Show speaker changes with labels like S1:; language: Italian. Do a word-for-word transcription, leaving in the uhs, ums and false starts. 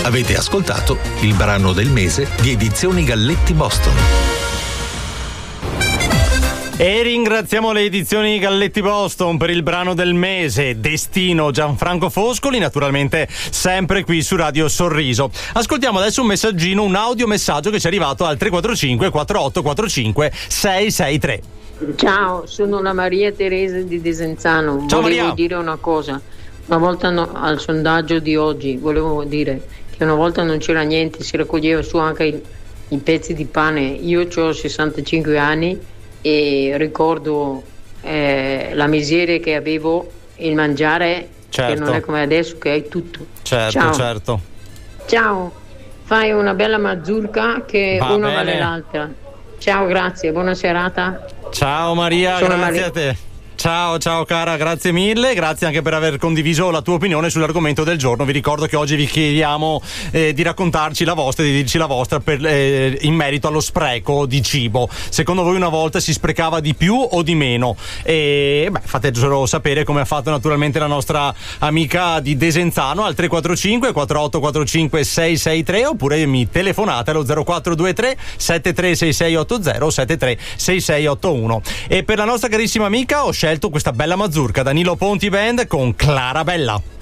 S1: Avete ascoltato il brano del mese di Edizioni Galletti Boston.
S2: E ringraziamo le Edizioni Galletti Boston per il brano del mese, Destino, Gianfranco Foscoli, naturalmente sempre qui su Radio Sorriso. Ascoltiamo adesso un messaggino, un audiomessaggio che ci è arrivato al tre quattro cinque quattro otto quattro cinque sei sei tre.
S3: Ciao, sono la Maria Teresa di Desenzano.
S2: Ciao,
S3: volevo
S2: Maria.
S3: dire una cosa. Una volta no, al sondaggio di oggi volevo dire che una volta non c'era niente, si raccoglieva su anche i, i pezzi di pane. Io ho sessantacinque anni e ricordo eh, la miseria che avevo, il mangiare,
S2: certo.
S3: che non è come adesso che hai tutto.
S2: Certo,
S3: Ciao.
S2: certo.
S3: Ciao, fai una bella mazurka che
S2: Va
S3: una
S2: bene.
S3: vale l'altra. Ciao, grazie, buona serata.
S2: Ciao Maria,
S3: Sono
S2: grazie
S3: Maria.
S2: a te. Ciao, ciao cara, grazie mille, grazie anche per aver condiviso la tua opinione sull'argomento del giorno. Vi ricordo che oggi vi chiediamo eh, di raccontarci la vostra, di dirci la vostra per, eh, in merito allo spreco di cibo. Secondo voi una volta si sprecava di più o di meno? E beh, fatecelo sapere, come ha fatto naturalmente la nostra amica di Desenzano al tre quattro cinque quattro otto quattro cinque sei sei tre, oppure mi telefonate allo zero quattro due tre sette tre sei sei otto zero o sette tre sei sei otto uno. E per la nostra carissima amica ho scelto questa bella mazurka, Danilo Ponti Band con Clara Bella.